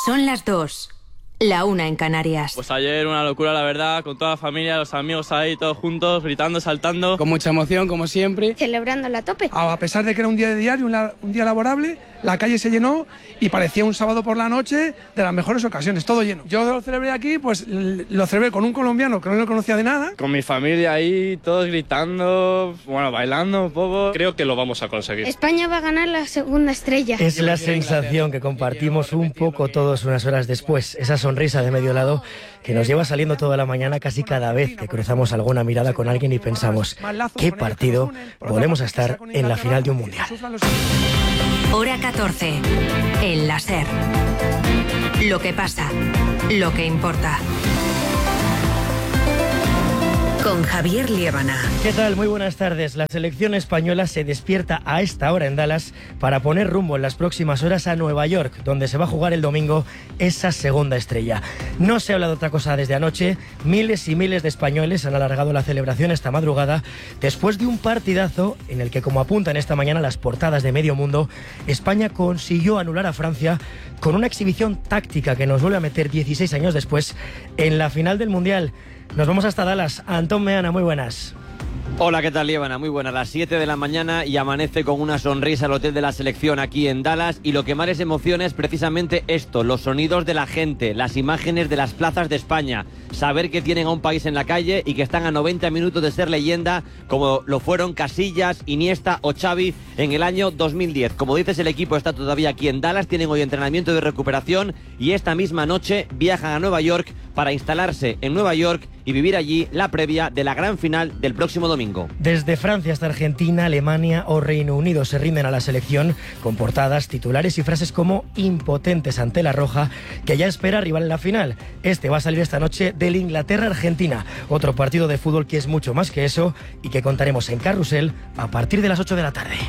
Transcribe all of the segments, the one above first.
Son las 2, la 1 en Canarias. Pues ayer una locura, la verdad, con toda la familia, los amigos ahí, todos juntos, gritando, saltando. Con mucha emoción, como siempre. Celebrándola a tope. A pesar de que era un día de diario, un día laborable, la calle se llenó y parecía un sábado por la noche de las mejores ocasiones, todo lleno. Yo lo celebré aquí, pues lo celebré con un colombiano que no lo conocía de nada. Con mi familia ahí, todos gritando, bueno, bailando un poco. Creo que lo vamos a conseguir. España va a ganar la segunda estrella. Es la sensación que compartimos un poco todos unas horas después. Esa sonrisa de medio lado que nos lleva saliendo toda la mañana casi cada vez que cruzamos alguna mirada con alguien y pensamos, ¿qué partido volvemos a estar en la final de un mundial? Hora 14, en la SER. Lo que pasa, lo que importa. Con Javier Liébana. ¿Qué tal? Muy buenas tardes. La selección española se despierta a esta hora en Dallas para poner rumbo en las próximas horas a Nueva York, donde se va a jugar el domingo esa segunda estrella. No se habla de otra cosa desde anoche. Miles y miles de españoles han alargado la celebración esta madrugada después de un partidazo en el que, como apuntan esta mañana las portadas de Medio Mundo, España consiguió anular a Francia con una exhibición táctica que nos vuelve a meter 16 años después en la final del Mundial. Nos vamos hasta Dallas. Antón Meana, muy buenas. Hola, ¿qué tal, Liébana? Muy buenas. Las 7 de la mañana y amanece con una sonrisa el hotel de la selección aquí en Dallas, y lo que más les emociona es precisamente esto, los sonidos de la gente, las imágenes de las plazas de España, saber que tienen a un país en la calle y que están a 90 minutos de ser leyenda, como lo fueron Casillas, Iniesta o Xavi en el año 2010. Como dices, el equipo está todavía aquí en Dallas, tienen hoy entrenamiento de recuperación y esta misma noche viajan a Nueva York para instalarse en Nueva York y vivir allí la previa de la gran final del próximo domingo. Desde Francia hasta Argentina, Alemania o Reino Unido se rinden a la selección con portadas, titulares y frases como impotentes ante la roja, que ya espera rival en la final. Este va a salir esta noche del Inglaterra-Argentina, otro partido de fútbol que es mucho más que eso y que contaremos en Carrusel a partir de las 8 de la tarde.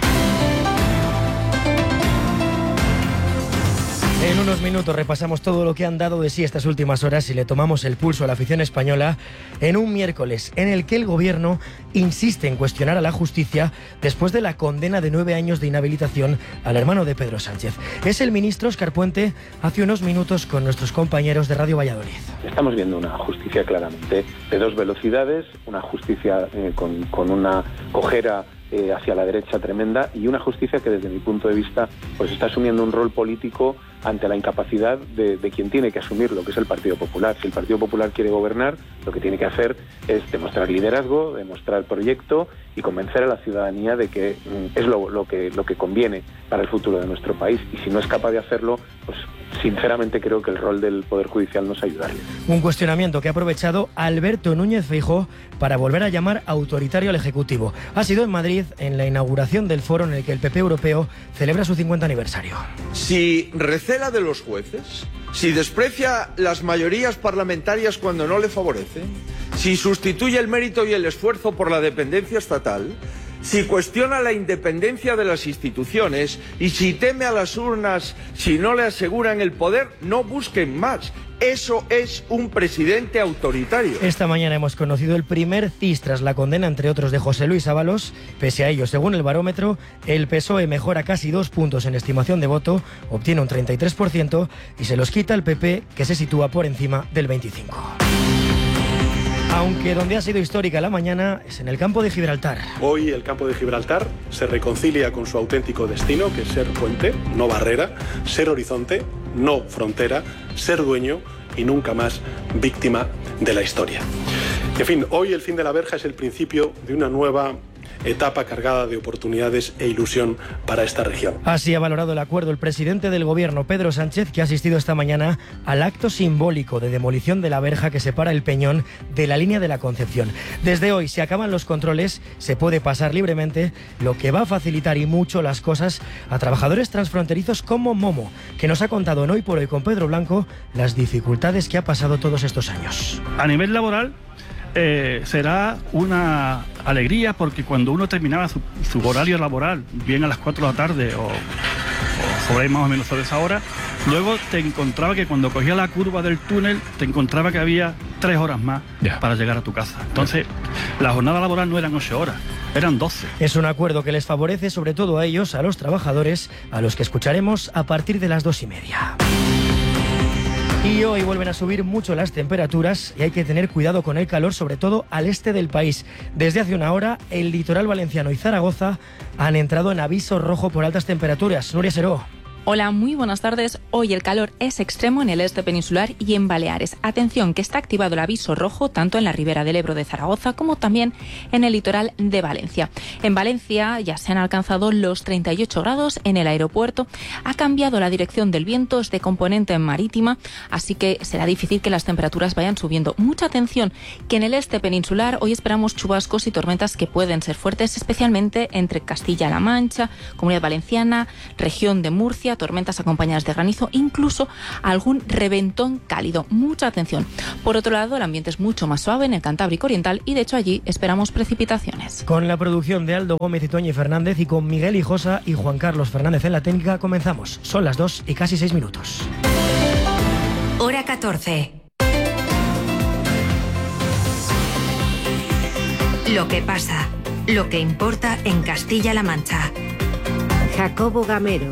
En unos minutos repasamos todo lo que han dado de sí estas últimas horas y le tomamos el pulso a la afición española en un miércoles en el que el gobierno insiste en cuestionar a la justicia después de la condena de 9 años de inhabilitación al hermano de Pedro Sánchez. Es el ministro Óscar Puente hace unos minutos con nuestros compañeros de Radio Valladolid. Estamos viendo una justicia claramente de dos velocidades, una justicia con una cojera hacia la derecha tremenda, y una justicia que desde mi punto de vista pues está asumiendo un rol político ante la incapacidad de quien tiene que asumirlo, que es el Partido Popular. Si el Partido Popular quiere gobernar, lo que tiene que hacer es demostrar liderazgo, demostrar proyecto y convencer a la ciudadanía de que es lo que conviene para el futuro de nuestro país. Y si no es capaz de hacerlo, pues sinceramente creo que el rol del Poder Judicial nos ayudaría. Un cuestionamiento que ha aprovechado Alberto Núñez Feijóo para volver a llamar autoritario al Ejecutivo. Ha sido en Madrid, en la inauguración del foro en el que el PP europeo celebra su 50 aniversario. Si recela de los jueces, si desprecia las mayorías parlamentarias cuando no le favorecen, si sustituye el mérito y el esfuerzo por la dependencia estatal, si cuestiona la independencia de las instituciones y si teme a las urnas si no le aseguran el poder, no busquen más. Eso es un presidente autoritario. Esta mañana hemos conocido el primer CIS tras la condena, entre otros, de José Luis Ábalos. Pese a ello, según el barómetro, el PSOE mejora casi 2 puntos en estimación de voto, obtiene un 33% y se los quita el PP, que se sitúa por encima del 25%. Aunque donde ha sido histórica la mañana es en el campo de Gibraltar. Hoy el campo de Gibraltar se reconcilia con su auténtico destino, que es ser puente, no barrera, ser horizonte, no frontera, ser dueño y nunca más víctima de la historia. En fin, hoy el fin de la verja es el principio de una nueva etapa cargada de oportunidades e ilusión para esta región. Así ha valorado el acuerdo el presidente del gobierno, Pedro Sánchez, que ha asistido esta mañana al acto simbólico de demolición de la verja que separa el Peñón de la línea de la Concepción. Desde hoy, si acaban los controles, se puede pasar libremente, lo que va a facilitar y mucho las cosas a trabajadores transfronterizos como Momo, que nos ha contado en Hoy por Hoy con Pedro Blanco las dificultades que ha pasado todos estos años. A nivel laboral, será una alegría, porque cuando uno terminaba su horario laboral, bien a las 4 de la tarde o sobre ahí más o menos sobre esa hora, luego te encontraba que cuando cogía la curva del túnel, te encontraba que había 3 horas más para llegar a tu casa. Entonces, la jornada laboral no eran 8 horas, eran 12. Es un acuerdo que les favorece sobre todo a ellos, a los trabajadores, a los que escucharemos a partir de las 2:30. Y hoy vuelven a subir mucho las temperaturas y hay que tener cuidado con el calor, sobre todo al este del país. Desde hace una hora, el litoral valenciano y Zaragoza han entrado en aviso rojo por altas temperaturas. Nuria Seró. Hola, muy buenas tardes. Hoy el calor es extremo en el este peninsular y en Baleares. Atención, que está activado el aviso rojo tanto en la ribera del Ebro de Zaragoza como también en el litoral de Valencia. En Valencia ya se han alcanzado los 38 grados en el aeropuerto. Ha cambiado la dirección del viento, es de componente marítima, así que será difícil que las temperaturas vayan subiendo. Mucha atención, que en el este peninsular hoy esperamos chubascos y tormentas que pueden ser fuertes, especialmente entre Castilla-La Mancha, Comunidad Valenciana, región de Murcia, tormentas acompañadas de granizo, incluso algún reventón cálido. Mucha atención. Por otro lado, el ambiente es mucho más suave en el Cantábrico Oriental y de hecho allí esperamos precipitaciones. Con la producción de Aldo Gómez y Toñi Fernández y con Miguel Hijosa y Juan Carlos Fernández en la técnica comenzamos. Son las 2 y casi 6 minutos. Hora 14. Lo que pasa, lo que importa en Castilla-La Mancha. Jacobo Gamero.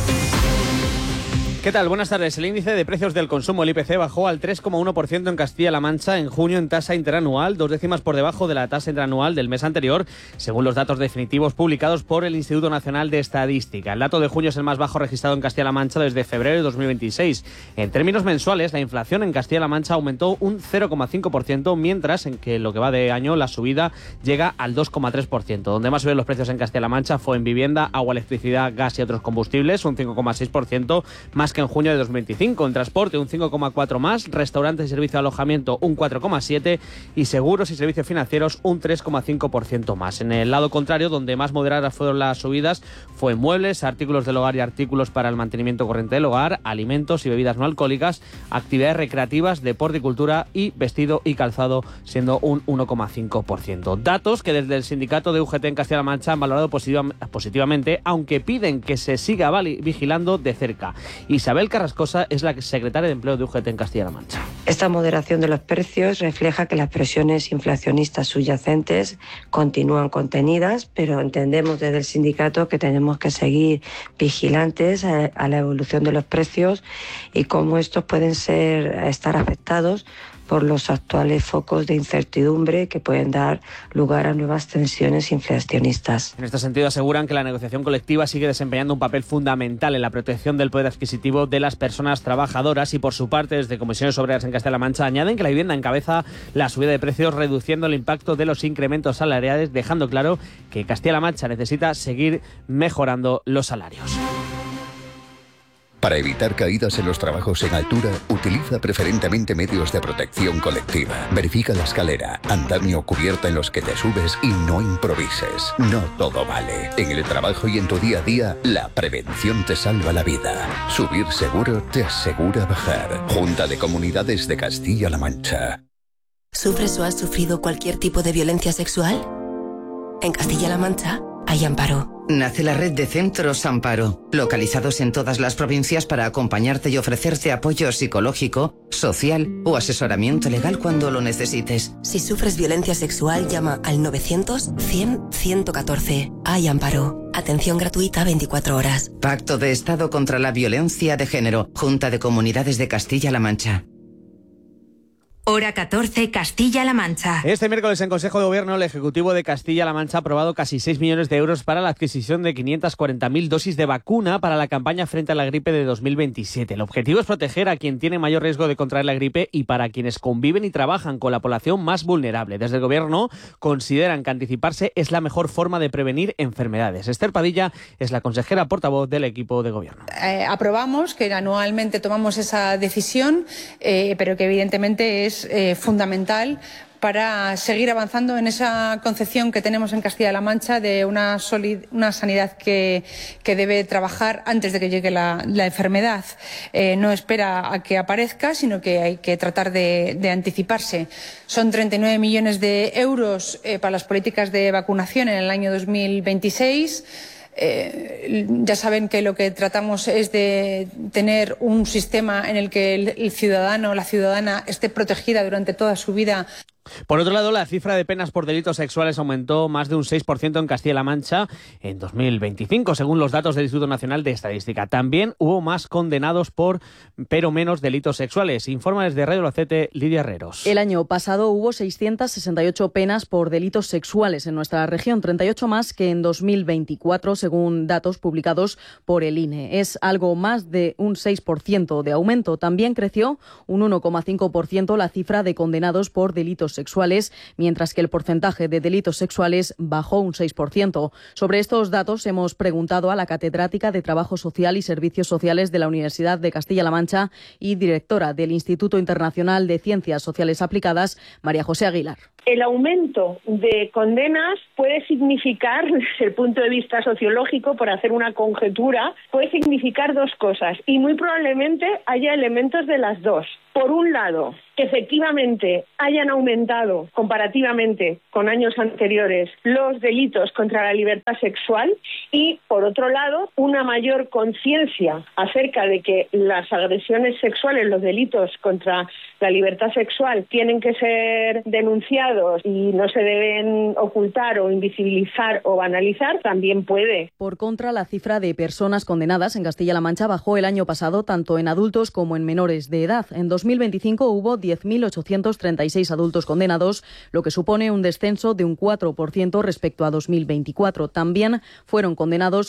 ¿Qué tal? Buenas tardes. El índice de precios del consumo, el IPC, bajó al 3,1% en Castilla-La Mancha en junio en tasa interanual, 2 décimas por debajo de la tasa interanual del mes anterior, según los datos definitivos publicados por el Instituto Nacional de Estadística. El dato de junio es el más bajo registrado en Castilla-La Mancha desde febrero de 2026. En términos mensuales, la inflación en Castilla-La Mancha aumentó un 0,5%, mientras en que lo que va de año la subida llega al 2,3%. Donde más subieron los precios en Castilla-La Mancha fue en vivienda, agua, electricidad, gas y otros combustibles, un 5,6%, más que en junio de 2025. En transporte un 5,4 más, restaurantes y servicio de alojamiento un 4,7 y seguros y servicios financieros un 3,5% más. En el lado contrario, donde más moderadas fueron las subidas, fue en muebles, artículos del hogar y artículos para el mantenimiento corriente del hogar, alimentos y bebidas no alcohólicas, actividades recreativas, deporte y cultura y vestido y calzado, siendo un 1,5%. Datos que desde el sindicato de UGT en Castilla-La Mancha han valorado positivamente, aunque piden que se siga vigilando de cerca. Isabel Carrascosa es la secretaria de Empleo de UGT en Castilla-La Mancha. Esta moderación de los precios refleja que las presiones inflacionistas subyacentes continúan contenidas, pero entendemos desde el sindicato que tenemos que seguir vigilantes a la evolución de los precios y cómo estos pueden estar afectados por los actuales focos de incertidumbre que pueden dar lugar a nuevas tensiones inflacionistas. En este sentido, aseguran que la negociación colectiva sigue desempeñando un papel fundamental en la protección del poder adquisitivo de las personas trabajadoras y, por su parte, desde Comisiones Obreras en Castilla-La Mancha añaden que la vivienda encabeza la subida de precios, reduciendo el impacto de los incrementos salariales, dejando claro que Castilla-La Mancha necesita seguir mejorando los salarios. Para evitar caídas en los trabajos en altura, utiliza preferentemente medios de protección colectiva. Verifica la escalera, andamio, cubierta en los que te subes y no improvises. No todo vale. En el trabajo y en tu día a día, la prevención te salva la vida. Subir seguro te asegura bajar. Junta de Comunidades de Castilla-La Mancha. ¿Sufres o has sufrido cualquier tipo de violencia sexual? En Castilla-La Mancha hay Amparo. Nace la red de centros Amparo, localizados en todas las provincias para acompañarte y ofrecerte apoyo psicológico, social o asesoramiento legal cuando lo necesites. Si sufres violencia sexual, llama al 900-100-114. Hay Amparo. Atención gratuita 24 horas. Pacto de Estado contra la Violencia de Género. Junta de Comunidades de Castilla-La Mancha. Hora 14, Castilla-La Mancha. Este miércoles en Consejo de Gobierno, el Ejecutivo de Castilla-La Mancha ha aprobado casi 6 millones de euros para la adquisición de 540.000 dosis de vacuna para la campaña frente a la gripe de 2027. El objetivo es proteger a quien tiene mayor riesgo de contraer la gripe y para quienes conviven y trabajan con la población más vulnerable. Desde el Gobierno consideran que anticiparse es la mejor forma de prevenir enfermedades. Esther Padilla es la consejera portavoz del equipo de Gobierno. Aprobamos que anualmente tomamos esa decisión, pero que evidentemente es fundamental para seguir avanzando en esa concepción que tenemos en Castilla-La Mancha de una sanidad que debe trabajar antes de que llegue la enfermedad. No espera a que aparezca, sino que hay que tratar de anticiparse. Son 39 millones de euros para las políticas de vacunación en el año 2026. Ya saben que lo que tratamos es de tener un sistema en el que el ciudadano o la ciudadana esté protegida durante toda su vida. Por otro lado, la cifra de penas por delitos sexuales aumentó más de un 6% en Castilla-La Mancha en 2025, según los datos del Instituto Nacional de Estadística. También hubo más condenados pero menos delitos sexuales. Informa desde Radio Albacete, Lidia Herreros. El año pasado hubo 668 penas por delitos sexuales en nuestra región, 38 más que en 2024, según datos publicados por el INE. Es algo más de un 6% de aumento. También creció un 1,5% la cifra de condenados por delitos sexuales, mientras que el porcentaje de delitos sexuales bajó un 6%. Sobre estos datos hemos preguntado a la catedrática de Trabajo Social y Servicios Sociales de la Universidad de Castilla-La Mancha y directora del Instituto Internacional de Ciencias Sociales Aplicadas, María José Aguilar. El aumento de condenas puede significar, desde el punto de vista sociológico, por hacer una conjetura, puede significar dos cosas y muy probablemente haya elementos de las dos. Por un lado, que efectivamente hayan aumentado comparativamente con años anteriores los delitos contra la libertad sexual y, por otro lado, una mayor conciencia acerca de que las agresiones sexuales, los delitos contra la libertad sexual tienen que ser denunciados y no se deben ocultar o invisibilizar o banalizar, también puede. Por contra, la cifra de personas condenadas en Castilla-La Mancha bajó el año pasado tanto en adultos como en menores de edad. En 2025 hubo 10.836 adultos condenados, lo que supone un descenso de un 4% respecto a 2024. También fueron condenados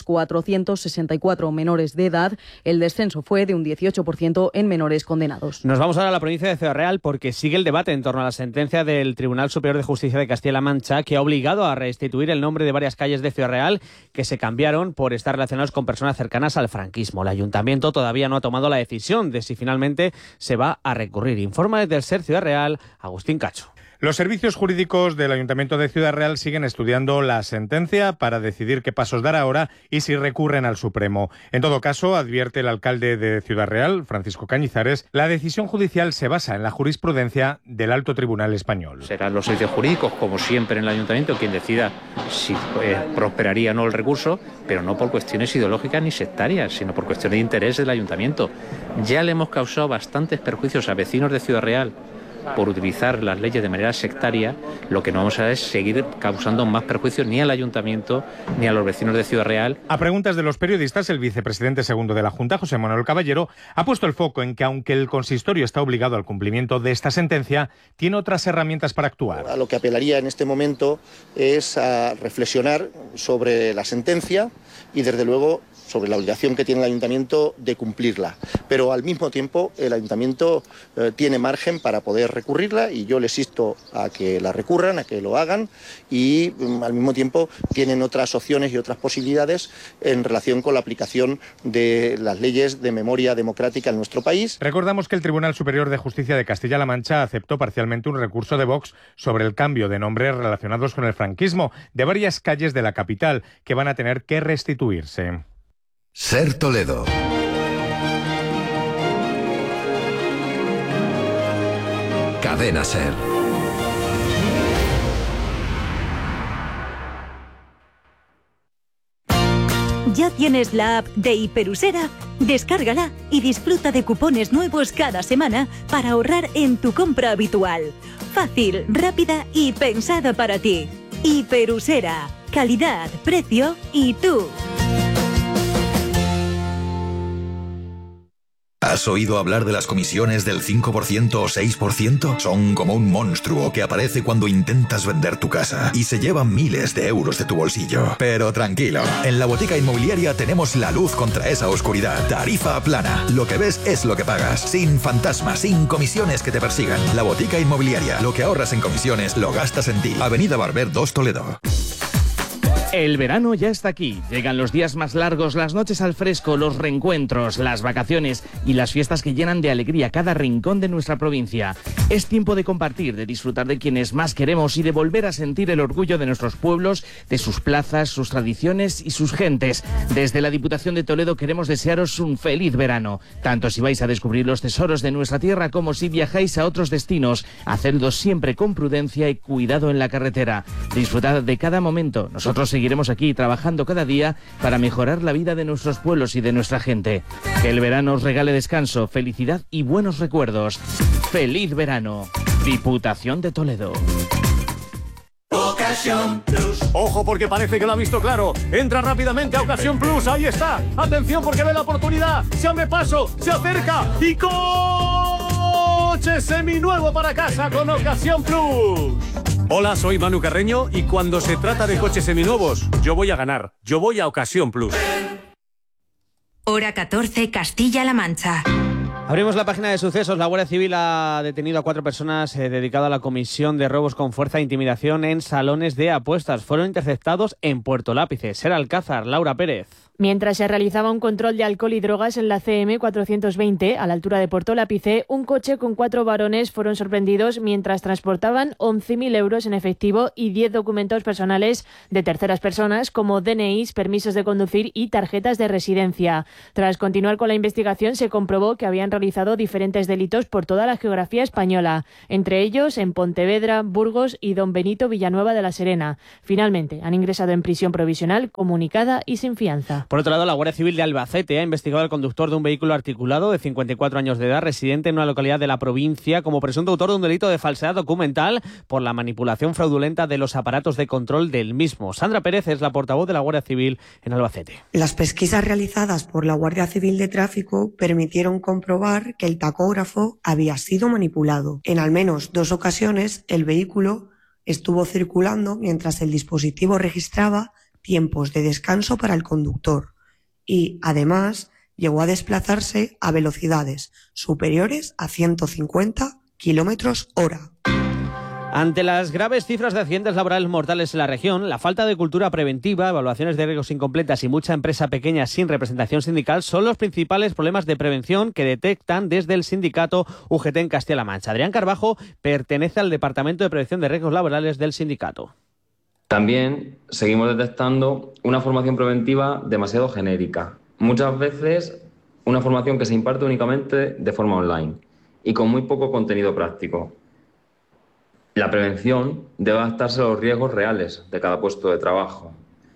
464 menores de edad. El descenso fue de un 18% en menores condenados. Nos vamos ahora a la provincia de Ciudad Real porque sigue el debate en torno a la sentencia del Tribunal Superior de Justicia de Castilla-La Mancha que ha obligado a restituir el nombre de varias calles de Ciudad Real que se cambiaron por estar relacionados con personas cercanas al franquismo. El ayuntamiento todavía no ha tomado la decisión de si finalmente se va a recurrir. Informa desde el SER Ciudad Real, Agustín Cacho. Los servicios jurídicos del Ayuntamiento de Ciudad Real siguen estudiando la sentencia para decidir qué pasos dar ahora y si recurren al Supremo. En todo caso, advierte el alcalde de Ciudad Real, Francisco Cañizares, la decisión judicial se basa en la jurisprudencia del Alto Tribunal Español. Serán los servicios jurídicos, como siempre en el Ayuntamiento, quien decida si prosperaría o no el recurso, pero no por cuestiones ideológicas ni sectarias, sino por cuestiones de interés del Ayuntamiento. Ya le hemos causado bastantes perjuicios a vecinos de Ciudad Real por utilizar las leyes de manera sectaria. Lo que no vamos a hacer es seguir causando más perjuicios ni al Ayuntamiento ni a los vecinos de Ciudad Real. A preguntas de los periodistas, el vicepresidente segundo de la Junta, José Manuel Caballero, ha puesto el foco en que aunque el consistorio está obligado al cumplimiento de esta sentencia, tiene otras herramientas para actuar. A lo que apelaría en este momento es a reflexionar sobre la sentencia y desde luego sobre la obligación que tiene el Ayuntamiento de cumplirla. Pero al mismo tiempo el Ayuntamiento tiene margen para poder recurrirla y yo les insto a que la recurran, a que lo hagan y al mismo tiempo tienen otras opciones y otras posibilidades en relación con la aplicación de las leyes de memoria democrática en nuestro país. Recordamos que el Tribunal Superior de Justicia de Castilla-La Mancha aceptó parcialmente un recurso de Vox sobre el cambio de nombres relacionados con el franquismo de varias calles de la capital que van a tener que restituirse. SER Toledo. Cadena SER. ¿Ya tienes la app de Hiperusera? Descárgala y disfruta de cupones nuevos cada semana para ahorrar en tu compra habitual. Fácil, rápida y pensada para ti. Hiperusera. Calidad, precio y tú. ¿Has oído hablar de las comisiones del 5% o 6%? Son como un monstruo que aparece cuando intentas vender tu casa y se llevan miles de euros de tu bolsillo. Pero tranquilo, en la Botica Inmobiliaria tenemos la luz contra esa oscuridad. Tarifa plana. Lo que ves es lo que pagas. Sin fantasmas, sin comisiones que te persigan. La Botica Inmobiliaria. Lo que ahorras en comisiones lo gastas en ti. Avenida Barber 2 Toledo. El verano ya está aquí. Llegan los días más largos, las noches al fresco, los reencuentros, las vacaciones y las fiestas que llenan de alegría cada rincón de nuestra provincia. Es tiempo de compartir, de disfrutar de quienes más queremos y de volver a sentir el orgullo de nuestros pueblos, de sus plazas, sus tradiciones y sus gentes. Desde la Diputación de Toledo queremos desearos un feliz verano, tanto si vais a descubrir los tesoros de nuestra tierra como si viajáis a otros destinos. Hacedlo siempre con prudencia y cuidado en la carretera. Disfrutad de cada momento. Nosotros seguiremos aquí trabajando cada día para mejorar la vida de nuestros pueblos y de nuestra gente. Que el verano os regale descanso, felicidad y buenos recuerdos. ¡Feliz verano! Diputación de Toledo. Ocasión Plus. Ojo, porque parece que lo ha visto claro. Entra rápidamente a Ocasión Plus. Ahí está. Atención, porque ve la oportunidad. Se abre paso, se acerca y coche seminuevo para casa con Ocasión Plus. Hola, soy Manu Carreño y cuando se trata de coches seminuevos, yo voy a ganar. Yo voy a Ocasión Plus. Hora 14, Castilla-La Mancha. Abrimos la página de sucesos. La Guardia Civil ha detenido a 4 personas dedicadas a la comisión de robos con fuerza e intimidación en salones de apuestas. Fueron interceptados en Puerto Lápice. Ser Alcázar, Laura Pérez. Mientras se realizaba un control de alcohol y drogas en la CM 420, a la altura de Puerto Lápice, un coche con 4 varones fueron sorprendidos mientras transportaban 11.000 euros en efectivo y 10 documentos personales de terceras personas como DNIs, permisos de conducir y tarjetas de residencia. Tras continuar con la investigación, se comprobó que habían realizado diferentes delitos por toda la geografía española, entre ellos en Pontevedra, Burgos y Don Benito Villanueva de la Serena. Finalmente, han ingresado en prisión provisional, comunicada y sin fianza. Por otro lado, la Guardia Civil de Albacete ha investigado al conductor de un vehículo articulado de 54 años de edad, residente en una localidad de la provincia, como presunto autor de un delito de falsedad documental por la manipulación fraudulenta de los aparatos de control del mismo. Sandra Pérez es la portavoz de la Guardia Civil en Albacete. Las pesquisas realizadas por la Guardia Civil de Tráfico permitieron comprobar que el tacógrafo había sido manipulado. En al menos 2 ocasiones, el vehículo estuvo circulando mientras el dispositivo registraba tiempos de descanso para el conductor y, además, llegó a desplazarse a velocidades superiores a 150 km/h. Ante las graves cifras de accidentes laborales mortales en la región, la falta de cultura preventiva, evaluaciones de riesgos incompletas y mucha empresa pequeña sin representación sindical son los principales problemas de prevención que detectan desde el sindicato UGT en Castilla-La Mancha. Adrián Carbajo pertenece al Departamento de Prevención de Riesgos Laborales del sindicato. También seguimos detectando una formación preventiva demasiado genérica. Muchas veces una formación que se imparte únicamente de forma online y con muy poco contenido práctico. La prevención debe adaptarse a los riesgos reales de cada puesto de trabajo.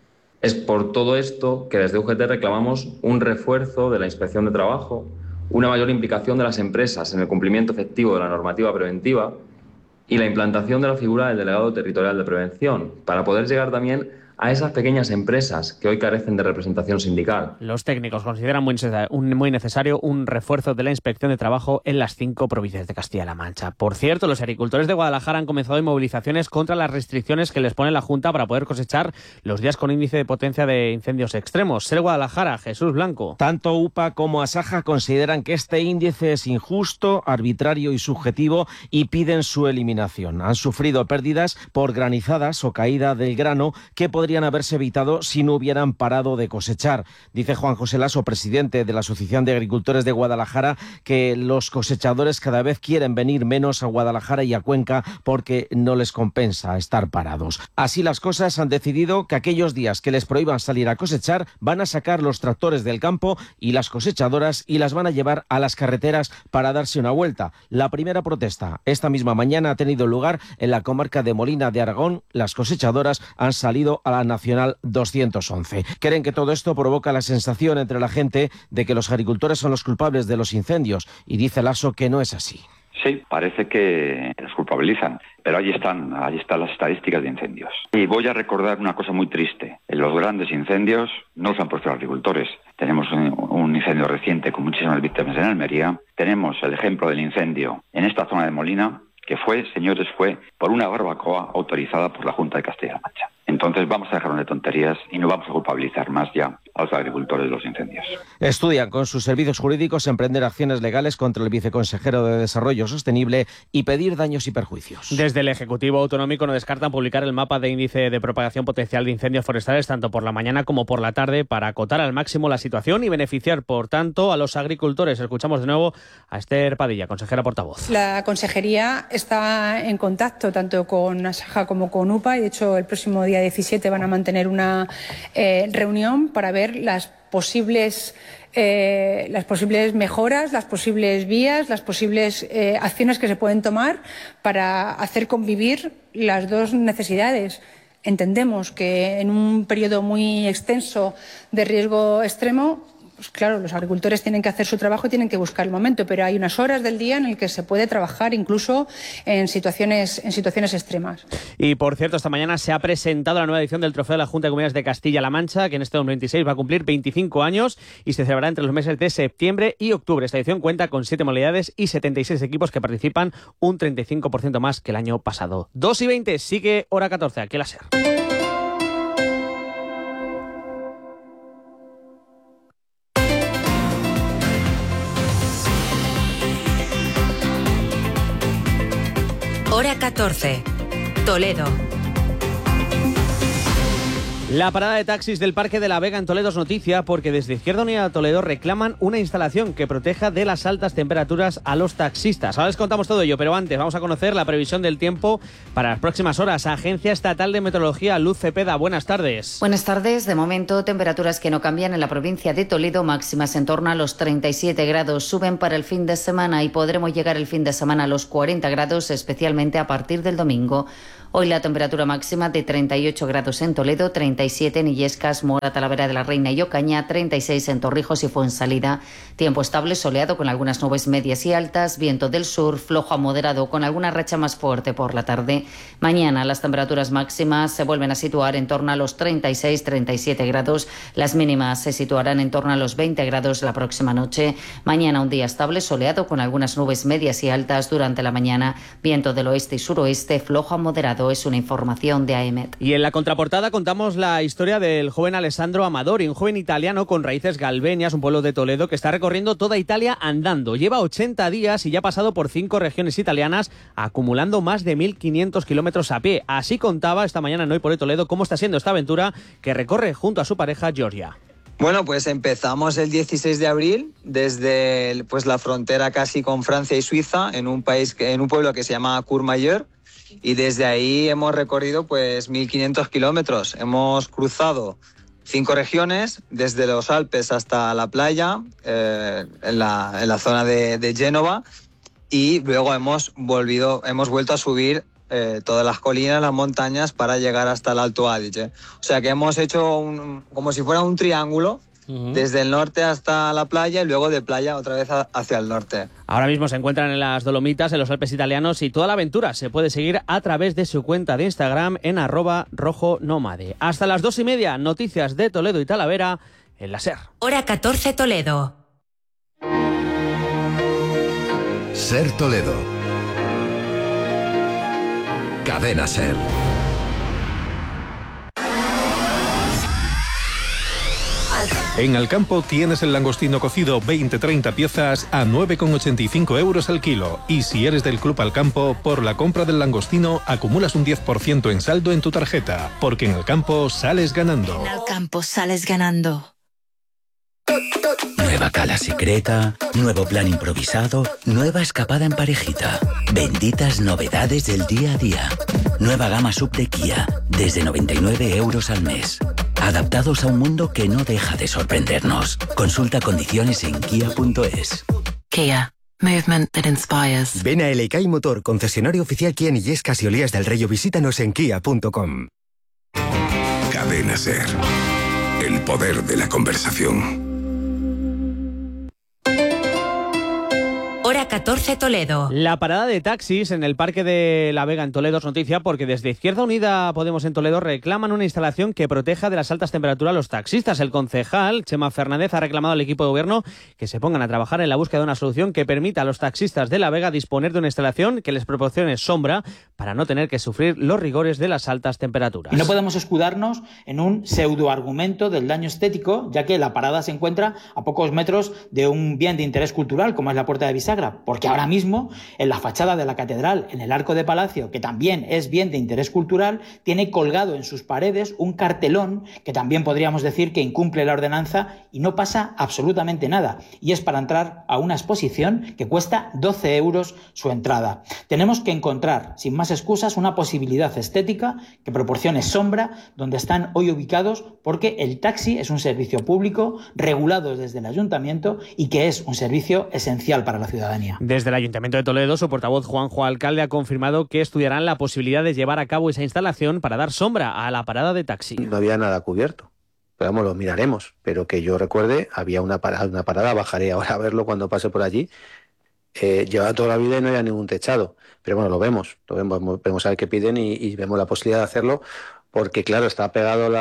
Es por todo esto que desde UGT reclamamos un refuerzo de la inspección de trabajo, una mayor implicación de las empresas en el cumplimiento efectivo de la normativa preventiva y la implantación de la figura del delegado territorial de prevención, para poder llegar también a esas pequeñas empresas que hoy carecen de representación sindical. Los técnicos consideran muy necesario un refuerzo de la inspección de trabajo en las 5 provincias de Castilla-La Mancha. Por cierto, los agricultores de Guadalajara han comenzado movilizaciones contra las restricciones que les pone la Junta para poder cosechar los días con índice de potencia de incendios extremos. Ser Guadalajara, Jesús Blanco. Tanto UPA como Asaja consideran que este índice es injusto, arbitrario y subjetivo y piden su eliminación. Han sufrido pérdidas por granizadas o caída del grano que podrían haberse evitado si no hubieran parado de cosechar. Dice Juan José Laso, presidente de la Asociación de Agricultores de Guadalajara, que los cosechadores cada vez quieren venir menos a Guadalajara y a Cuenca porque no les compensa estar parados. Así las cosas, han decidido que aquellos días que les prohíban salir a cosechar van a sacar los tractores del campo y las cosechadoras y las van a llevar a las carreteras para darse una vuelta. La primera protesta esta misma mañana ha tenido lugar en la comarca de Molina de Aragón. Las cosechadoras han salido a la Nacional 211. Creen que todo esto provoca la sensación entre la gente de que los agricultores son los culpables de los incendios y dice Laso que no es así. Sí, parece que los culpabilizan, pero ahí están las estadísticas de incendios. Y voy a recordar una cosa muy triste. Los grandes incendios no los han puesto los agricultores. Tenemos un incendio reciente con muchísimas víctimas en Almería. Tenemos el ejemplo del incendio en esta zona de Molina, que fue por una barbacoa autorizada por la Junta de Castilla-La Mancha. Entonces vamos a dejarnos de tonterías y no vamos a culpabilizar más ya a los agricultores de los incendios. Estudian con sus servicios jurídicos emprender acciones legales contra el viceconsejero de Desarrollo Sostenible y pedir daños y perjuicios. Desde el Ejecutivo Autonómico no descartan publicar el mapa de índice de propagación potencial de incendios forestales tanto por la mañana como por la tarde para acotar al máximo la situación y beneficiar, por tanto, a los agricultores. Escuchamos de nuevo a Esther Padilla, consejera portavoz. La consejería está en contacto tanto con Asaja como con UPA y, de hecho, el próximo día 17 van a mantener una reunión para ver las posibles mejoras, las posibles vías, las posibles acciones que se pueden tomar para hacer convivir las dos necesidades. Entendemos que en un periodo muy extenso de riesgo extremo pues claro, los agricultores tienen que hacer su trabajo y tienen que buscar el momento, pero hay unas horas del día en el que se puede trabajar incluso en situaciones extremas. Y por cierto, esta mañana se ha presentado la nueva edición del Trofeo de la Junta de Comunidades de Castilla-La Mancha, que en este 2026 va a cumplir 25 años y se celebrará entre los meses de septiembre y octubre. Esta edición cuenta con 7 modalidades y 76 equipos que participan, un 35% más que el año pasado. 2:20, sigue hora 14, aquí la SER. Hora 14, Toledo. La parada de taxis del Parque de la Vega en Toledo es noticia porque desde Izquierda Unida Toledo reclaman una instalación que proteja de las altas temperaturas a los taxistas. Ahora les contamos todo ello, pero antes vamos a conocer la previsión del tiempo para las próximas horas. Agencia Estatal de Meteorología, Luz Cepeda, buenas tardes. Buenas tardes. De momento, temperaturas que no cambian en la provincia de Toledo, máximas en torno a los 37 grados. Suben para el fin de semana y podremos llegar el fin de semana a los 40 grados, especialmente a partir del domingo. Hoy la temperatura máxima de 38 grados en Toledo, 37 en Illescas, Mora, Talavera de la Reina y Ocaña, 36 en Torrijos y Fuensalida. Tiempo estable, soleado con algunas nubes medias y altas, viento del sur, flojo a moderado con alguna racha más fuerte por la tarde. Mañana las temperaturas máximas se vuelven a situar en torno a los 36-37 grados. Las mínimas se situarán en torno a los 20 grados la próxima noche. Mañana un día estable, soleado con algunas nubes medias y altas durante la mañana. Viento del oeste y suroeste, flojo a moderado. Es una información de AEMET. Y en la contraportada contamos la historia del joven Alessandro Amadori, un joven italiano con raíces galvenias, un pueblo de Toledo que está recorriendo toda Italia andando. Lleva 80 días y ya ha pasado por 5 regiones italianas, acumulando más de 1.500 kilómetros a pie. Así contaba esta mañana en Hoy por Hoy Toledo cómo está siendo esta aventura que recorre junto a su pareja Giorgia. Bueno, pues empezamos el 16 de abril desde la frontera casi con Francia y Suiza, en un pueblo que se llama Courmayeur. Y desde ahí hemos recorrido 1.500 kilómetros. Hemos cruzado 5 regiones, desde los Alpes hasta la playa, en la zona de Génova, y luego hemos vuelto a subir todas las colinas, las montañas, para llegar hasta el Alto Adige. O sea que hemos hecho como si fuera un triángulo, desde el norte hasta la playa y luego de playa otra vez hacia el norte. Ahora mismo se encuentran en las Dolomitas, en los Alpes italianos, y toda la aventura se puede seguir a través de su cuenta de Instagram en @rojonómade. Hasta las 2:30, noticias de Toledo y Talavera en la SER. Hora 14, Toledo. SER Toledo. Cadena SER. En Alcampo tienes el langostino cocido 20-30 piezas a 9,85 euros al kilo. Y si eres del Club Alcampo, por la compra del langostino acumulas un 10% en saldo en tu tarjeta. Porque en Alcampo sales ganando. En Alcampo sales ganando. Nueva cala secreta, nuevo plan improvisado, nueva escapada en parejita. Benditas novedades del día a día. Nueva gama sub de Kia, desde 99 euros al mes. Adaptados a un mundo que no deja de sorprendernos. Consulta condiciones en kia.es. Kia. Movement that inspires. Ven a Elecai Motor, concesionario oficial Kia en Illescas y Olías del Rey, o visítanos en kia.com. Cadena SER. El poder de la conversación. Hora 14, Toledo. La parada de taxis en el Parque de la Vega en Toledo es noticia porque desde Izquierda Unida Podemos en Toledo reclaman una instalación que proteja de las altas temperaturas a los taxistas. El concejal Chema Fernández ha reclamado al equipo de gobierno que se pongan a trabajar en la búsqueda de una solución que permita a los taxistas de la Vega disponer de una instalación que les proporcione sombra para no tener que sufrir los rigores de las altas temperaturas. Y no podemos escudarnos en un pseudoargumento del daño estético, ya que la parada se encuentra a pocos metros de un bien de interés cultural como es la Puerta de Bisagra. Porque ahora mismo en la fachada de la catedral, en el Arco de Palacio, que también es bien de interés cultural, tiene colgado en sus paredes un cartelón que también podríamos decir que incumple la ordenanza y no pasa absolutamente nada. Y es para entrar a una exposición que cuesta 12 euros su entrada. Tenemos que encontrar, sin más excusas, una posibilidad estética que proporcione sombra donde están hoy ubicados, porque el taxi es un servicio público regulado desde el ayuntamiento y que es un servicio esencial para la ciudadanía. Desde el Ayuntamiento de Toledo, su portavoz Juanjo Alcalde ha confirmado que estudiarán la posibilidad de llevar a cabo esa instalación para dar sombra a la parada de taxi. No había nada cubierto. pero vamos, lo miraremos. Pero que yo recuerde, había una parada, bajaré ahora a verlo cuando pase por allí. Lleva toda la vida y no hay ningún techado. Pero bueno, lo vemos a ver qué piden y vemos la posibilidad de hacerlo. Porque, claro, está pegado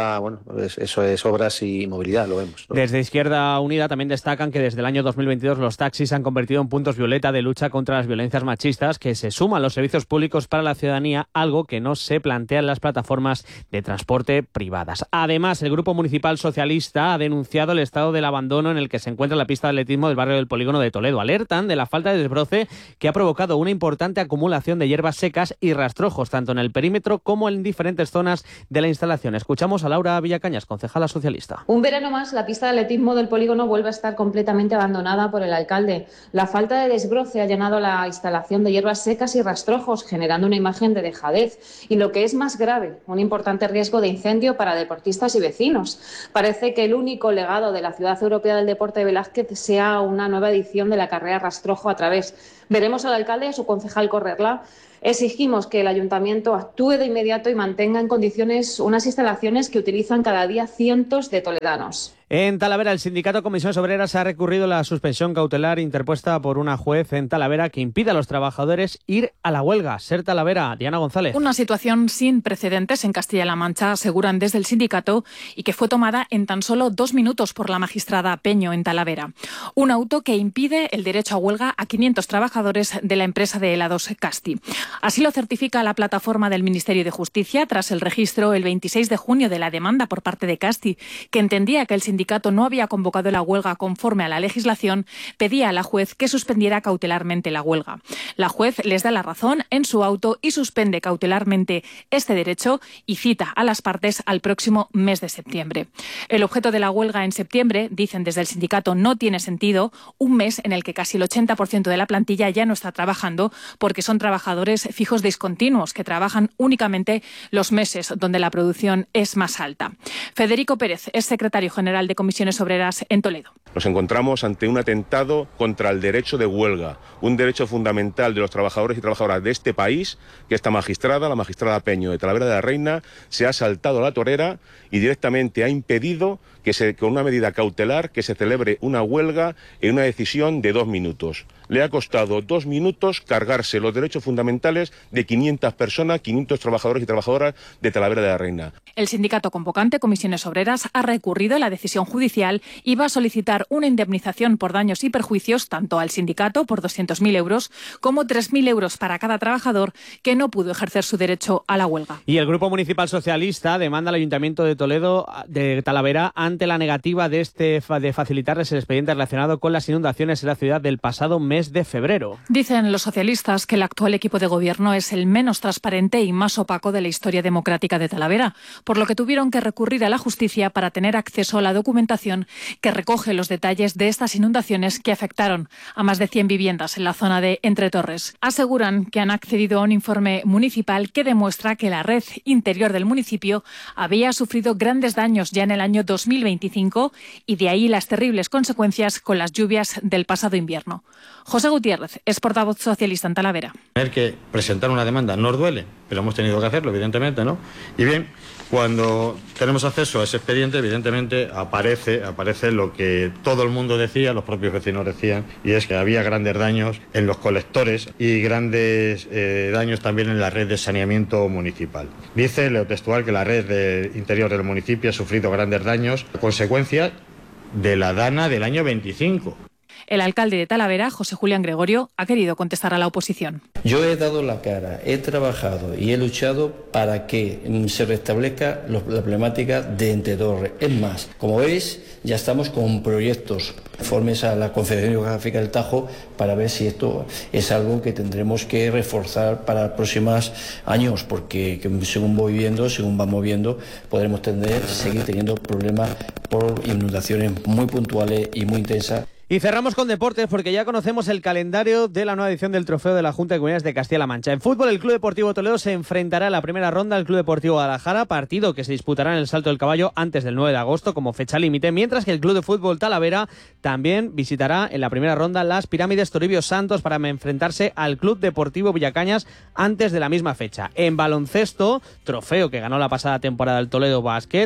eso es obras y movilidad, lo vemos. Desde Izquierda Unida también destacan que desde el año 2022 los taxis se han convertido en puntos violeta de lucha contra las violencias machistas, que se suman los servicios públicos para la ciudadanía, algo que no se plantea en las plataformas de transporte privadas. Además, el Grupo Municipal Socialista ha denunciado el estado del abandono en el que se encuentra la pista de atletismo del barrio del Polígono de Toledo. Alertan de la falta de desbroce que ha provocado una importante acumulación de hierbas secas y rastrojos, tanto en el perímetro como en diferentes zonas de la instalación. Escuchamos a Laura Villacañas, concejala socialista. Un verano más, la pista de atletismo del polígono vuelve a estar completamente abandonada por el alcalde. La falta de desbroce ha llenado la instalación de hierbas secas y rastrojos, generando una imagen de dejadez. Y lo que es más grave, un importante riesgo de incendio para deportistas y vecinos. Parece que el único legado de la Ciudad Europea del Deporte de Velázquez sea una nueva edición de la carrera Rastrojo a través. Veremos al alcalde y a su concejal correrla. Exigimos que el ayuntamiento actúe de inmediato y mantenga en condiciones unas instalaciones que utilizan cada día cientos de toledanos. En Talavera, el sindicato Comisiones Obreras ha recurrido la suspensión cautelar interpuesta por una juez en Talavera que impide a los trabajadores ir a la huelga. Ser Talavera, Diana González. Una situación sin precedentes en Castilla-La Mancha, aseguran desde el sindicato, y que fue tomada en tan solo 2 minutos por la magistrada Peño en Talavera. Un auto que impide el derecho a huelga a 500 trabajadores de la empresa de helados Casti. Así lo certifica la plataforma del Ministerio de Justicia tras el registro el 26 de junio de la demanda por parte de Casti, que entendía que el sindicato no había convocado la huelga conforme a la legislación, pedía a la juez que suspendiera cautelarmente la huelga. La juez les da la razón en su auto y suspende cautelarmente este derecho y cita a las partes al próximo mes de septiembre. El objeto de la huelga en septiembre, dicen desde el sindicato, no tiene sentido, un mes en el que casi el 80% de la plantilla ya no está trabajando porque son trabajadores fijos discontinuos que trabajan únicamente los meses donde la producción es más alta. Federico Pérez es secretario general de Comisiones Obreras en Toledo. Nos encontramos ante un atentado contra el derecho de huelga, un derecho fundamental de los trabajadores y trabajadoras de este país, que esta magistrada, la magistrada Peño de Talavera de la Reina, se ha saltado la torera y directamente ha impedido que con una medida cautelar que se celebre una huelga en una decisión de 2 minutos. Le ha costado 2 minutos cargarse los derechos fundamentales de 500 personas, 500 trabajadores y trabajadoras de Talavera de la Reina. El sindicato convocante, Comisiones Obreras, ha recurrido a la decisión judicial y va a solicitar una indemnización por daños y perjuicios tanto al sindicato por 200.000 euros como 3.000 euros para cada trabajador que no pudo ejercer su derecho a la huelga. Y el Grupo Municipal Socialista demanda al Ayuntamiento de Toledo de Talavera ante la negativa de facilitarles el expediente relacionado con las inundaciones en la ciudad del pasado mes de febrero. Dicen los socialistas que el actual equipo de gobierno es el menos transparente y más opaco de la historia democrática de Talavera, por lo que tuvieron que recurrir a la justicia para tener acceso a la documentación que recoge los detalles de estas inundaciones que afectaron a más de 100 viviendas en la zona de Entre Torres. Aseguran que han accedido a un informe municipal que demuestra que la red interior del municipio había sufrido grandes daños ya en el año 2025 y de ahí las terribles consecuencias con las lluvias del pasado invierno. José Gutiérrez es portavoz socialista en Talavera. Tener que presentar una demanda nos duele, pero hemos tenido que hacerlo, evidentemente, ¿no? Y bien, cuando tenemos acceso a ese expediente, evidentemente aparece lo que todo el mundo decía, los propios vecinos decían, y es que había grandes daños en los colectores y grandes daños también en la red de saneamiento municipal. Dice, leo textual, que la red de interior del municipio ha sufrido grandes daños a consecuencia de la dana del año 25. El alcalde de Talavera, José Julián Gregorio, ha querido contestar a la oposición. Yo he dado la cara, he trabajado y he luchado para que se restablezca la problemática de Entre Torres. Es más, como veis, ya estamos con proyectos conformes a la Confederación Hidrográfica del Tajo para ver si esto es algo que tendremos que reforzar para los próximos años, porque según vamos viendo, podremos seguir teniendo problemas por inundaciones muy puntuales y muy intensas. Y cerramos con deportes porque ya conocemos el calendario de la nueva edición del Trofeo de la Junta de Comunidades de Castilla-La Mancha. En fútbol, el Club Deportivo Toledo se enfrentará en la primera ronda al Club Deportivo Guadalajara, partido que se disputará en el Salto del Caballo antes del 9 de agosto como fecha límite, mientras que el Club de Fútbol Talavera también visitará en la primera ronda las Pirámides Toribio Santos para enfrentarse al Club Deportivo Villacañas antes de la misma fecha. En baloncesto, trofeo que ganó la pasada temporada el Toledo Basket,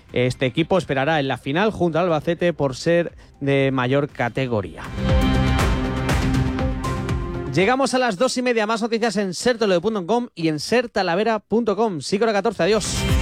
Este equipo esperará en la final junto al Albacete por ser de mayor categoría. Llegamos a las 2:30. Más noticias en sertoledo.com y en sertalavera.com. Sí, hora 14. Adiós.